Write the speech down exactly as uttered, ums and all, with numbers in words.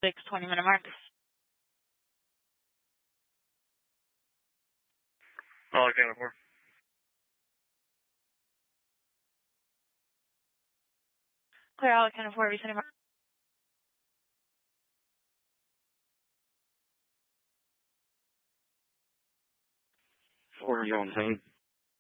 six twenty minute mark. Oh, I got it for. Clear out kind of four recent mark. Four, you on scene?